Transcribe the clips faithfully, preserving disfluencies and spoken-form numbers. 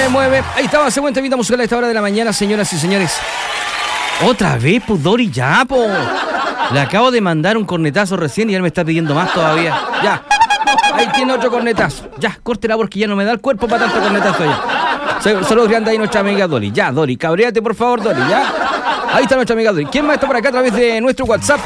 se mueve. Ahí estaba, segunda entrevista musical a esta hora de la mañana, señoras y señores. Otra vez, pues, Dori, ya, po. Le acabo de mandar un cornetazo recién y él me está pidiendo más todavía. Ya. Ahí tiene otro cornetazo. Ya, córtela porque ya no me da el cuerpo para tanto cornetazo ya. Saludos grandes ahí nuestra amiga Dori. Ya, Dori, cabréate por favor, Dori, ya. Ahí está nuestra amiga Dori. ¿Quién más está por acá a través de nuestro WhatsApp?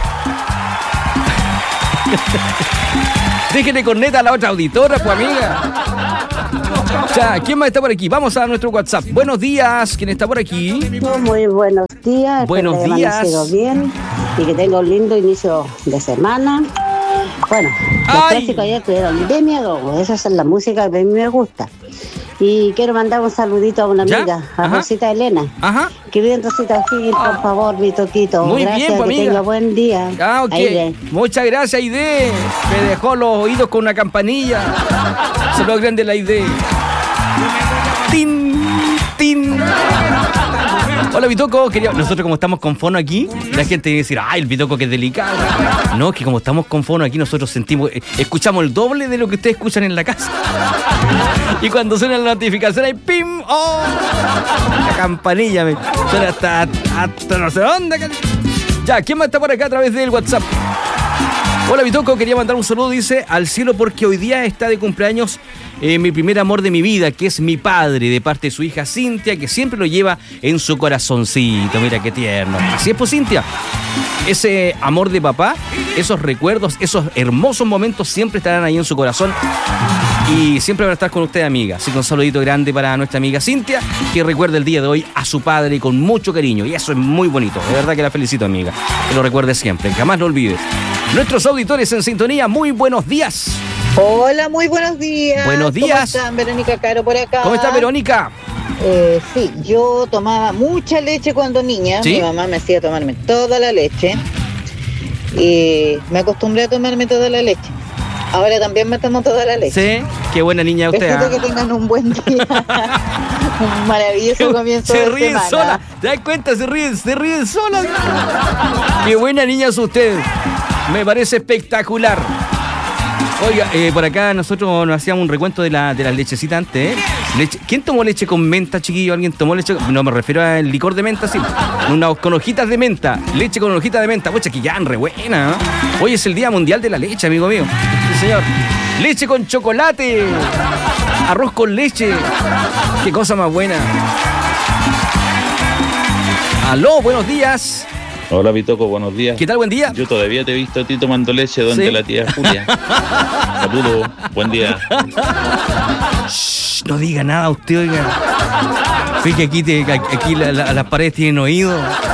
Déjele corneta a la otra auditora, pues, amiga. Ya, ¿quién más está por aquí? Vamos a nuestro WhatsApp. Buenos días, ¿quién está por aquí? Muy buenos días. Buenos espero días. Que haya bien y que tenga un lindo inicio de semana. Bueno, los clásicos ayer tuvieron de miedo. Esa es la música que a mí me gusta. Y quiero mandar un saludito a una ¿Ya? amiga, a Ajá. Rosita Elena. Ajá. Que bien, Rosita Higgins, por favor, mi toquito. Muy gracias, bien, pues, que amiga. tenga buen día. Ah, ok. Aide. Muchas gracias, Aide. Me dejó los oídos con una campanilla. Se lo grande la Aide. Tin, tin. Hola, Bitoco. Quería... Nosotros como estamos con fono aquí, la gente dice, ay, el Bitoco que es delicado. No, es que como estamos con fono aquí, nosotros sentimos, eh, escuchamos el doble de lo que ustedes escuchan en la casa. Y cuando suena la notificación, hay ¡pim! ¡Oh! La campanilla me suena hasta, hasta no sé dónde. Ya, ¿quién más está por acá a través del WhatsApp? Hola, Bitoco, quería mandar un saludo, dice, al cielo porque hoy día está de cumpleaños eh, mi primer amor de mi vida, que es mi padre, de parte de su hija Cintia, que siempre lo lleva en su corazoncito. Mira qué tierno. Así es, pues, Cintia. Ese amor de papá, esos recuerdos, esos hermosos momentos siempre estarán ahí en su corazón. Y siempre van a estar con usted, amiga. Así que un saludito grande para nuestra amiga Cintia, que recuerda el día de hoy a su padre con mucho cariño. Y eso es muy bonito. De verdad que la felicito, amiga. Que lo recuerde siempre, que jamás lo olvides. Nuestros auditores en sintonía, muy buenos días. Hola, muy buenos días. Buenos días. ¿Cómo están? Verónica Caro por acá. ¿Cómo está, Verónica? Eh, sí, yo tomaba mucha leche cuando niña. ¿Sí? Mi mamá me hacía tomarme toda la leche. Y me acostumbré a tomarme toda la leche. Ahora también me tomo toda la leche. Sí, qué buena niña usted. Espero ¿Ah? que tengan un buen día. Un maravilloso comienzo Se de ríen semana. sola. ¿Te das cuenta? Se ríen, se ríen sola. Qué buena niña es usted. Me parece espectacular. Oiga, eh, por acá nosotros nos hacíamos un recuento de, la, de las lechecitas antes, ¿eh? Leche. ¿Quién tomó leche con menta, chiquillo? ¿Alguien tomó leche? No, me refiero al licor de menta, sí. Una, con hojitas de menta. Leche con hojitas de menta. Pucha, que ya, re buena, ¿no? Hoy es el Día Mundial de la Leche, amigo mío. Sí, señor. Leche con chocolate. Arroz con leche. Qué cosa más buena. Aló, buenos días. Hola, Bitoco, buenos días. ¿Qué tal? Buen día. Yo todavía te he visto a ti tomando leche donde ¿Sí? la tía Julia. Saludos, buen día. Shh, no diga nada usted, oiga. Fíjate que aquí, te, aquí la, la, las paredes tienen oído.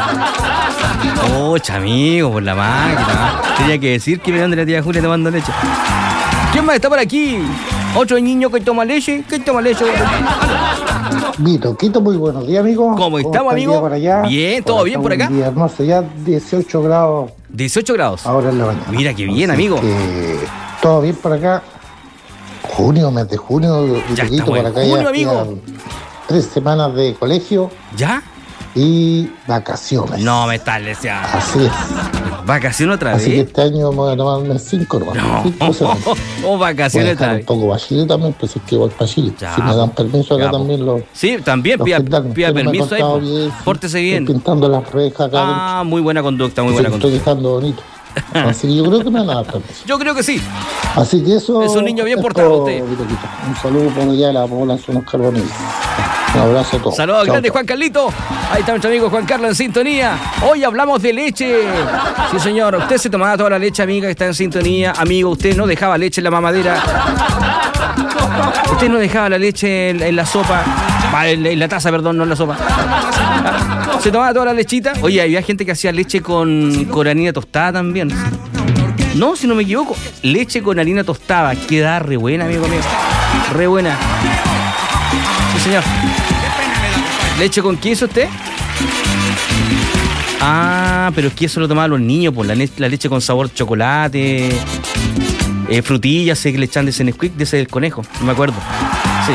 Ocha, amigo, por la máquina. Tenía que decir que me dan de la tía Julia tomando leche. ¿Quién más está por aquí? ¿Otro niño que toma leche? ¿Qué toma leche? Vitoquito, muy buenos días, amigo. ¿Cómo estamos, está el amigo? día por allá? Bien, ¿todo bien por acá? Un día hermoso, ya dieciocho grados dieciocho grados. ahora en la mañana. Mira qué bien, Así amigo. que, todo bien por acá. Junio, mes de junio, Ya Vitoquito, estamos por en acá junio, ya amigo. quedan tres semanas de colegio ¿Ya? y vacaciones. No, me estás leseando. Así es. ¿Vacación otra Así que vez? este año me voy a tomar mes cinco, hermano. No. Cinco semanas. O Voy a vacaciones dejar otra un vez. poco para Chile también, pues es que voy para Chile. Ya, Si me dan po. permiso acá Ya, po. también lo... Sí, también, los pida, gendarmes, pida pero me he permiso ahí. portado po. bien, Pórtese estoy bien. pintando las rejas acá. Ah, muy buena conducta, muy Así buena que estoy conducta. dejando bonito. Así que yo creo que me van a dar permiso. Yo creo que sí. Así que eso. Es un niño bien es portado, todo, usted. Vitoquito. Un saludo por allá a la población Oscar Bonilla. Un abrazo a todos. Saludos Chao, grandes, chao. Juan Carlito. Ahí está nuestro amigo Juan Carlos en sintonía. Hoy hablamos de leche. Sí, señor. Usted se tomaba toda la leche, amiga, que está en sintonía. Amigo, usted no dejaba leche en la mamadera. Usted no dejaba la leche en, en la sopa. Ah, En, en la taza, perdón, no en la sopa. Se tomaba toda la lechita. Oye, había gente que hacía leche con, con harina tostada también. No, si no me equivoco. Leche con harina tostada. Queda re buena, amigo mío. Re buena. Sí, señor. ¿Leche con queso usted? Ah, pero es que eso lo tomaban los niños, por la, ne- la leche con sabor chocolate, eh, frutillas, sé que le echan de ese Nesquik, de ese del conejo, no me acuerdo. Sí.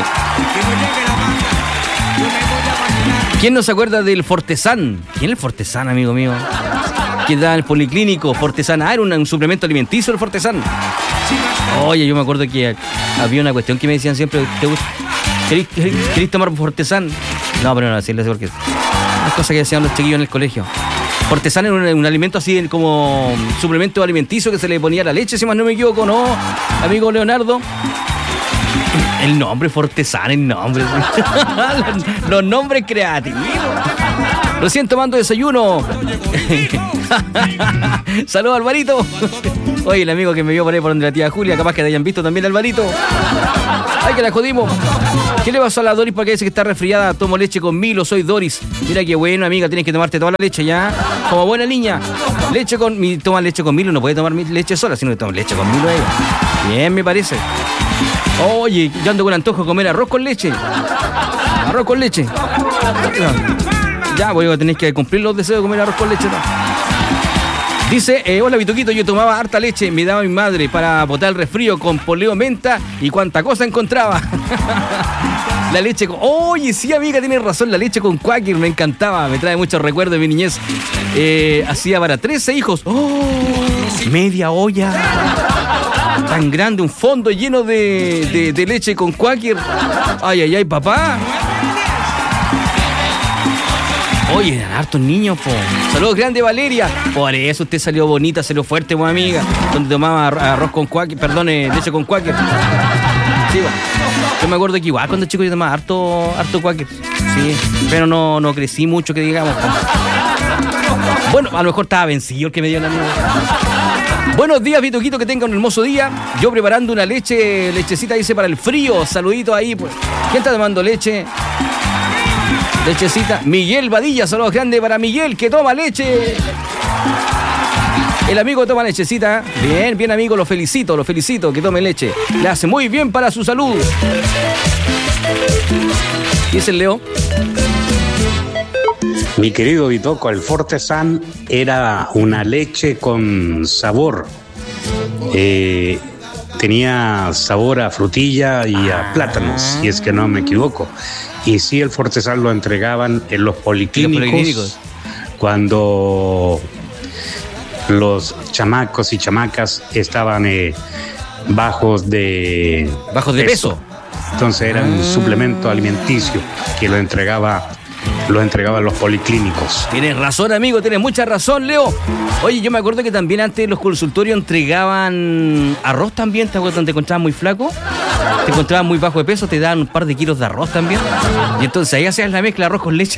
¿Quién no se acuerda del Fortesán? ¿Quién es el Fortesán, amigo mío? ¿Quién da en el policlínico? Fortesán, ah, era un, un suplemento alimenticio el Fortesán. Oye, yo me acuerdo que había una cuestión que me decían siempre, ¿te gusta? ¿Querís, querís, querís tomar Fortezán? No, pero no, decirle porque las cosas que decían los chiquillos en el colegio. Fortezán era un, un alimento así como suplemento alimenticio que se le ponía a la leche, si más no me equivoco, ¿no, amigo Leonardo? El nombre Fortezán, el nombre. los, los nombres creativos. Recién tomando desayuno. Saludos, Alvarito. Oye, el amigo que me vio por ahí por donde la tía Julia, capaz que te hayan visto también, Alvarito. Ay, que la jodimos. ¿Qué le pasó a la Doris para que dice que está resfriada? Tomo leche con Milo, soy Doris. Mira qué bueno, amiga, tienes que tomarte toda la leche ya. Como buena niña. Leche con... Mi, toma leche con Milo, no puede tomar leche sola, sino que toma leche con Milo ella. Bien, me parece. Oye, yo ando con antojo de comer arroz con leche. Arroz con leche. Ya, voy a tener que cumplir los deseos de comer arroz con leche, ¿no? Dice, eh, hola Vitoquito, yo tomaba harta leche, me daba mi madre para botar el resfrío con poleo menta y cuánta cosa encontraba. La leche con... Oye, sí, amiga, tienes razón, la leche con Quaker me encantaba, me trae muchos recuerdos de mi niñez. Eh, hacía para trece hijos. Oh, media olla. Tan grande, un fondo lleno de, de, de leche con Quaker. Ay, ay, ay, papá. Oye, eran hartos niños, po. Saludos grande, Valeria. Por eso usted salió bonita, salió fuerte, po, amiga. Donde tomaba arroz con Quaker, perdón, eh, leche con Quaker. Sí, bueno. Yo me acuerdo que igual cuando chico yo tomaba harto, harto Quaker. Sí, pero no, no crecí mucho, que digamos. Bueno, a lo mejor estaba vencido el que me dio la amiga. Buenos días, Vitoquito, que tenga un hermoso día. Yo preparando una leche, lechecita, dice, para el frío. Saludito ahí, pues. ¿Quién está tomando leche? Lechecita. Miguel Badilla, saludos grandes para Miguel, que toma leche. El amigo toma lechecita. Bien, bien, amigo, lo felicito, lo felicito, que tome leche. Le hace muy bien para su salud. ¿Y es el Leo? Mi querido Vitoco, el Fortezán era una leche con sabor. Eh, tenía sabor a frutilla y a plátanos, si es que no me equivoco. Y sí, el Fortezán lo entregaban en los policlínicos, los policlínicos cuando los chamacos y chamacas estaban eh, bajos de bajos de peso. peso. Entonces era un ah. suplemento alimenticio que lo entregaba lo entregaban los policlínicos. Tienes razón, amigo, tienes mucha razón, Leo. Oye, yo me acuerdo que también antes los consultorios entregaban arroz también. ¿Te acuerdas? Te encontrabas muy flaco, te encontrabas muy bajo de peso, te daban un par de kilos de arroz también. Y entonces ahí hacías la mezcla arroz con leche.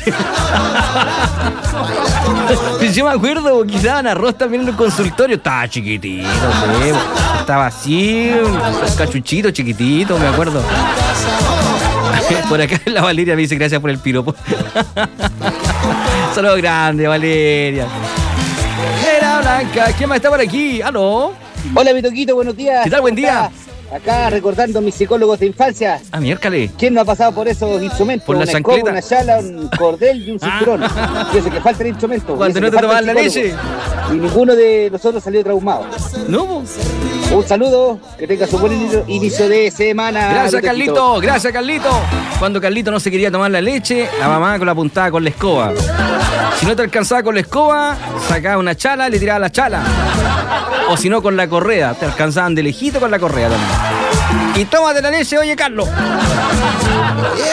Yo me acuerdo que daban arroz también en el consultorio. Estaba chiquitito, ¿sí? Estaba así, un cachuchito chiquitito, me acuerdo. Por acá la Valeria me dice gracias por el piropo. Saludos grande, Valeria. Era Blanca, ¿quién más está por aquí? ¿Aló? Hola, Vitoquito, buenos días. ¿Qué tal? Buen día. Acá recordando a mis psicólogos de infancia. Ah, miércale. ¿Quién no ha pasado por esos instrumentos? Por la una chancleta, escoba, una chala, un cordel y un cinturón. Ah. Y eso que falta el instrumento. Cuando no te tomaban la leche. Y ninguno de nosotros salió traumado. No. Un saludo, que tenga su buen inicio de semana. Gracias, Carlito, gracias, Carlito. Cuando Carlito no se quería tomar la leche, la mamá con la apuntaba con la escoba. Si no te alcanzaba con la escoba, sacaba una chala y le tiraba la chala. O si no, con la correa. Te alcanzaban de lejito con la correa también. Y tómate la leche, oye, Carlos.